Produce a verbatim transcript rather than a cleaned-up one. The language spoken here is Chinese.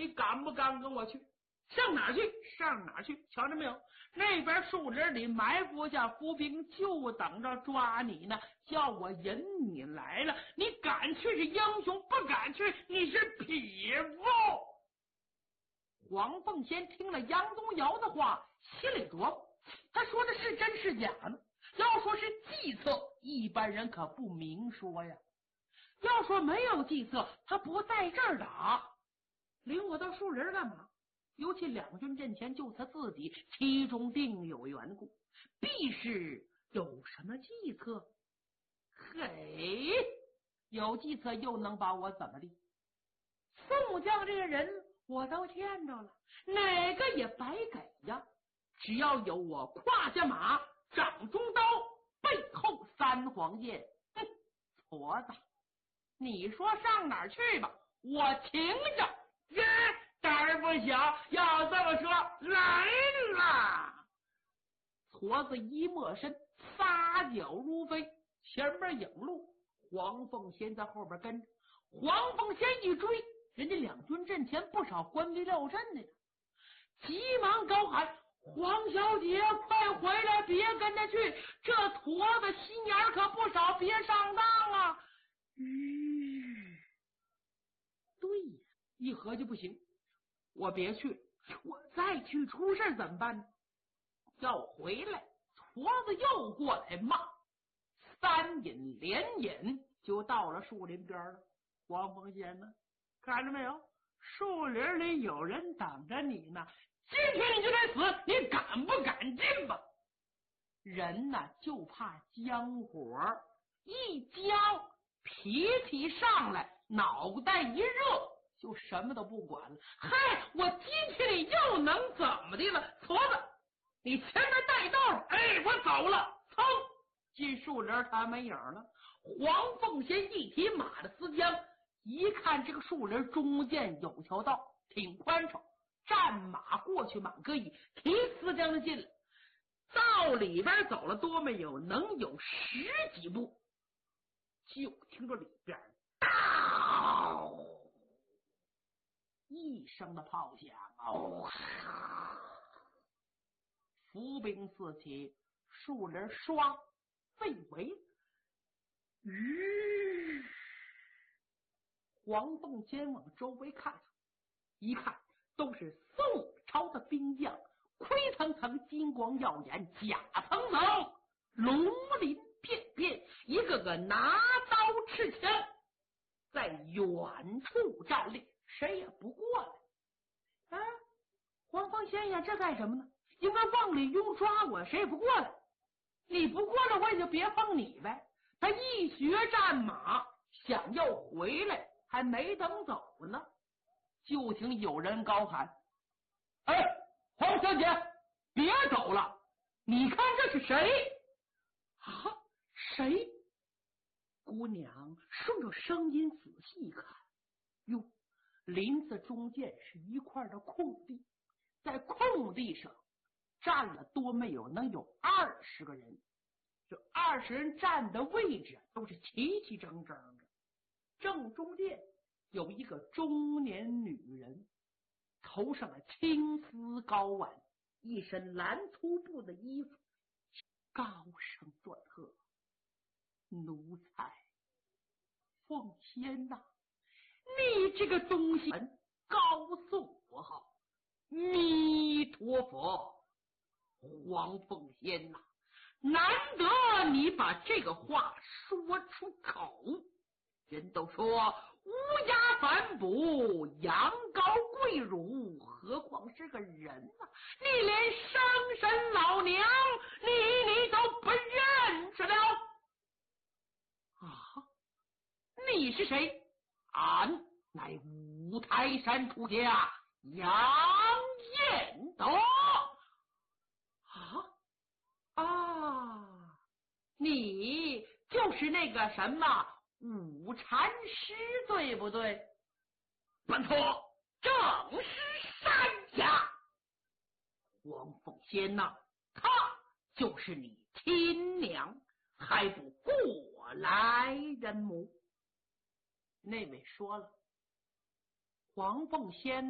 你敢不敢跟我去？上哪儿去？上哪儿去？瞧着没有？那边树林里埋伏下伏兵，就等着抓你呢。叫我引你来了，你敢去是英雄，不敢去你是匹夫。黄凤仙听了杨宗尧的话，心里琢磨，他说的是真是假呢？要说是计策，一般人可不明说呀。要说没有计策，他不在这儿打，领我到树林干嘛？尤其两军阵前就他自己，其中定有缘故，必是有什么计策。嘿，有计策又能把我怎么地？宋将这个人我都见着了，哪个也白给呀。只要有我胯下马，掌中刀，背后三黄剑，哼，矬子，你说上哪儿去吧，我请着。耶，胆儿不小，要这么说，来了。矬子一抹身，撒脚如飞，前面引路，黄凤仙在后边跟着。黄凤仙一追，人家两军阵前不少官兵撂阵的呢，急忙高喊：黄小姐，快回来，别跟他去，这矬子心眼可不少，别上当啊！嗯，对呀，一合计不行，我别去，我再去出事怎么办呢？要回来，矬子又过来骂，三引连引就到了树林边了。黄凤仙呢，看着没有？树林里有人等着你呢，今天你就得死，你敢不敢进吧？人呢就怕姜火，一姜脾气上来，脑袋一热，就什么都不管了。嗨，我今天你又能怎么的了？矬子，你前面带道，哎，我走了。噌，进树林他没影了。黄凤仙一提马的丝缰，一看这个树林中间有条道，挺宽敞，战马过去满可以，提丝缰的进来。道里边走了多没有，能有十几步，就听着里边当一声的炮响，哦，伏兵四起，树林唰被围。吁，黄凤仙往周围看看，一看都是宋朝的兵将，盔层层，金光耀眼，甲层层，龙鳞片片，一个个拿刀持枪，在远处站立，谁也不过来。啊，黄凤仙呀，这干什么呢？应该往里拥抓我，谁也不过来。你不过来，我也就别碰你呗。他一学战马，想要回来，还没等走呢，就听有人高喊：哎，黄小姐，别走了，你看这是谁？啊，谁？姑娘顺着声音仔细一看，哟，林子中间是一块的空地，在空地上站了多没有，能有二十个人。这二十人站的位置都是齐齐整整的，正中间有一个中年女人，头上的青丝高挽，一身蓝粗布的衣服，高声断喝：奴才凤仙呐、啊，你这个东西高颂佛号弥陀佛。黄凤仙呐、啊，难得你把这个话说出口，人都说乌鸦反哺，羊羔跪乳，何况是个人啊？你连生身老娘你你都不认识了啊？你是谁？俺乃五台山出家杨彦德。啊啊！你就是那个什么五禅师，对不对？不错，正是山家。黄凤仙呐、啊，她就是你亲娘，还不过来人母？那位说了，黄凤仙